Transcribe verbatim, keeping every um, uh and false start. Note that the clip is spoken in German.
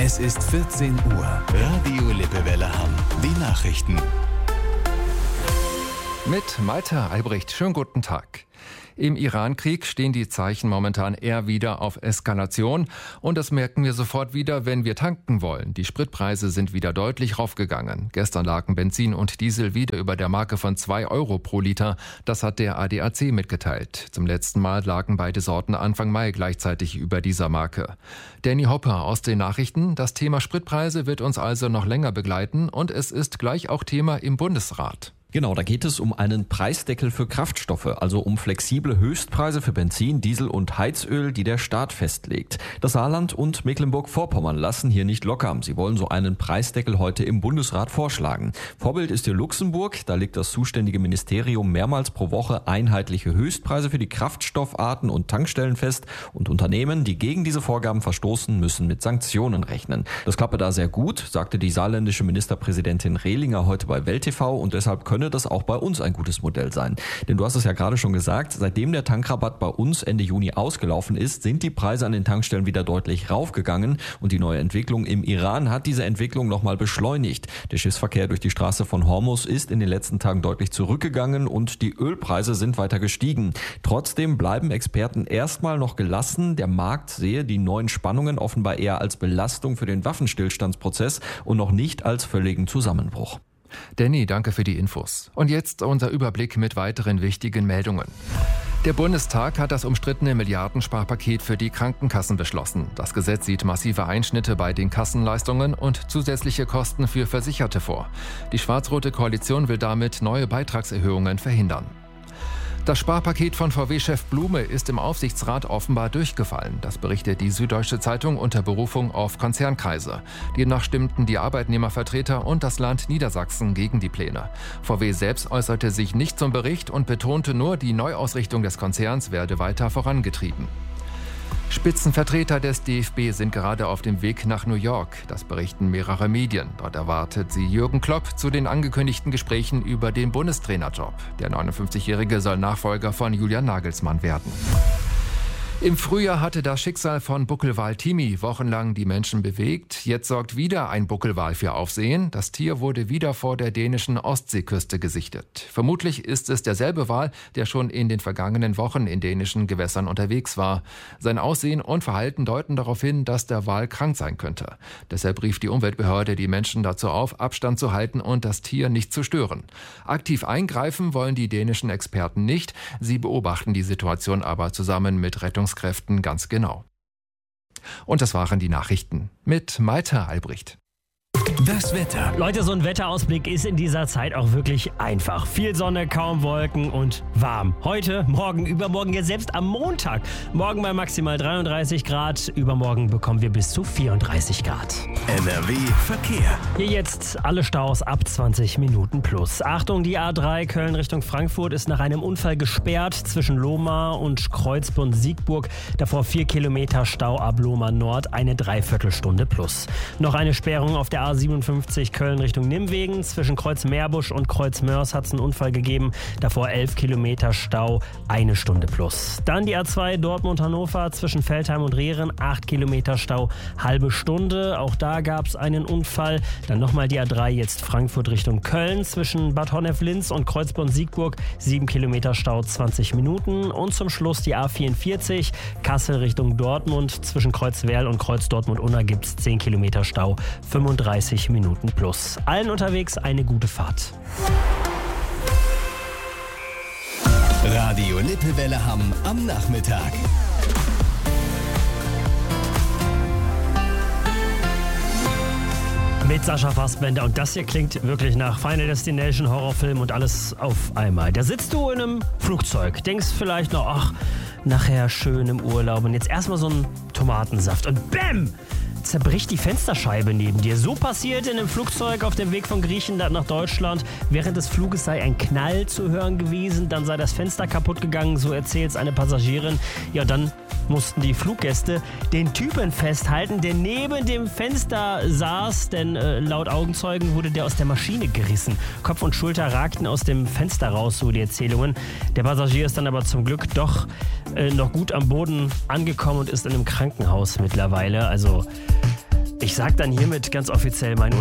Es ist vierzehn Uhr. Radio Lippewelle Hamm. Die Nachrichten. Mit Malte Albrecht. Schönen guten Tag. Im Iran-Krieg stehen die Zeichen momentan eher wieder auf Eskalation. Und das merken wir sofort wieder, wenn wir tanken wollen. Die Spritpreise sind wieder deutlich raufgegangen. Gestern lagen Benzin und Diesel wieder über der Marke von zwei Euro pro Liter. Das hat der A D A C mitgeteilt. Zum letzten Mal lagen beide Sorten Anfang Mai gleichzeitig über dieser Marke. Danny Hopper aus den Nachrichten. Das Thema Spritpreise wird uns also noch länger begleiten. Und es ist gleich auch Thema im Bundesrat. Genau, da geht es um einen Preisdeckel für Kraftstoffe, also um flexible Höchstpreise für Benzin, Diesel und Heizöl, die der Staat festlegt. Das Saarland und Mecklenburg-Vorpommern lassen hier nicht locker. Sie wollen so einen Preisdeckel heute im Bundesrat vorschlagen. Vorbild ist hier Luxemburg. Da legt das zuständige Ministerium mehrmals pro Woche einheitliche Höchstpreise für die Kraftstoffarten und Tankstellen fest. Und Unternehmen, die gegen diese Vorgaben verstoßen, müssen mit Sanktionen rechnen. Das klappe da sehr gut, sagte die saarländische Ministerpräsidentin Rehlinger heute bei Welt T V. Und deshalb können das auch bei uns ein gutes Modell sein. Denn du hast es ja gerade schon gesagt, seitdem der Tankrabatt bei uns Ende Juni ausgelaufen ist, sind die Preise an den Tankstellen wieder deutlich raufgegangen und die neue Entwicklung im Iran hat diese Entwicklung nochmal beschleunigt. Der Schiffsverkehr durch die Straße von Hormuz ist in den letzten Tagen deutlich zurückgegangen und die Ölpreise sind weiter gestiegen. Trotzdem bleiben Experten erstmal noch gelassen. Der Markt sehe die neuen Spannungen offenbar eher als Belastung für den Waffenstillstandsprozess und noch nicht als völligen Zusammenbruch. Danny, danke für die Infos. Und jetzt unser Überblick mit weiteren wichtigen Meldungen. Der Bundestag hat das umstrittene Milliardensparpaket für die Krankenkassen beschlossen. Das Gesetz sieht massive Einschnitte bei den Kassenleistungen und zusätzliche Kosten für Versicherte vor. Die schwarz-rote Koalition will damit neue Beitragserhöhungen verhindern. Das Sparpaket von V W-Chef Blume ist im Aufsichtsrat offenbar durchgefallen. Das berichtet die Süddeutsche Zeitung unter Berufung auf Konzernkreise. Demnach stimmten die Arbeitnehmervertreter und das Land Niedersachsen gegen die Pläne. V W selbst äußerte sich nicht zum Bericht und betonte nur, die Neuausrichtung des Konzerns werde weiter vorangetrieben. Spitzenvertreter des D F B sind gerade auf dem Weg nach New York. Das berichten mehrere Medien. Dort erwartet sie Jürgen Klopp zu den angekündigten Gesprächen über den Bundestrainerjob. Der neunundfünfzigjährige soll Nachfolger von Julian Nagelsmann werden. Im Frühjahr hatte das Schicksal von Buckelwal Timi wochenlang die Menschen bewegt. Jetzt sorgt wieder ein Buckelwal für Aufsehen. Das Tier wurde wieder vor der dänischen Ostseeküste gesichtet. Vermutlich ist es derselbe Wal, der schon in den vergangenen Wochen in dänischen Gewässern unterwegs war. Sein Aussehen und Verhalten deuten darauf hin, dass der Wal krank sein könnte. Deshalb rief die Umweltbehörde die Menschen dazu auf, Abstand zu halten und das Tier nicht zu stören. Aktiv eingreifen wollen die dänischen Experten nicht. Sie beobachten die Situation aber zusammen mit Rettungs Kräften ganz genau. Und das waren die Nachrichten mit Malte Albrecht. Das Wetter. Leute, so ein Wetterausblick ist in dieser Zeit auch wirklich einfach. Viel Sonne, kaum Wolken und warm. Heute, morgen, übermorgen, ja selbst am Montag. Morgen bei maximal dreiunddreißig Grad, übermorgen bekommen wir bis zu vierunddreißig Grad. N R W Verkehr. Hier jetzt alle Staus ab zwanzig Minuten plus. Achtung, die A drei Köln Richtung Frankfurt ist nach einem Unfall gesperrt zwischen Lohmar und Kreuzbund-Siegburg. Davor vier Kilometer Stau ab Lohmar Nord, eine Dreiviertelstunde plus. Noch eine Sperrung auf der A siebenundfünfzig Köln Richtung Nimwegen. Zwischen Kreuz Meerbusch und Kreuz Mörs hat es einen Unfall gegeben. Davor elf Kilometer Stau, eine Stunde plus. Dann die A zwei Dortmund-Hannover zwischen Veltheim und Rehren, acht Kilometer Stau, halbe Stunde. Auch da gab es einen Unfall. Dann nochmal die A drei jetzt Frankfurt Richtung Köln zwischen Bad Honnef-Linz und Kreuzbund-Siegburg, sieben Kilometer Stau, zwanzig Minuten. Und zum Schluss die A vierundvierzig Kassel Richtung Dortmund zwischen Kreuzwerl und Kreuz Dortmund-Unna gibt es zehn Kilometer Stau, fünfunddreißig Minuten plus. Allen unterwegs eine gute Fahrt. Radio Lippewelle Hamm am Nachmittag. Mit Sascha Fassbender und das hier klingt wirklich nach Final Destination, Horrorfilm und alles auf einmal. Da sitzt du in einem Flugzeug, denkst vielleicht noch, ach, nachher schön im Urlaub und jetzt erstmal so ein Tomatensaft und bäm! Zerbricht die Fensterscheibe neben dir. So passiert in einem Flugzeug auf dem Weg von Griechenland nach Deutschland. Während des Fluges sei ein Knall zu hören gewesen, dann sei das Fenster kaputt gegangen, so erzählt es eine Passagierin. Ja, dann mussten die Fluggäste den Typen festhalten, der neben dem Fenster saß, denn äh, laut Augenzeugen wurde der aus der Maschine gerissen. Kopf und Schulter ragten aus dem Fenster raus, so die Erzählungen. Der Passagier ist dann aber zum Glück doch äh, noch gut am Boden angekommen und ist in einem Krankenhaus mittlerweile. Also Ich sag dann hiermit ganz offiziell, mein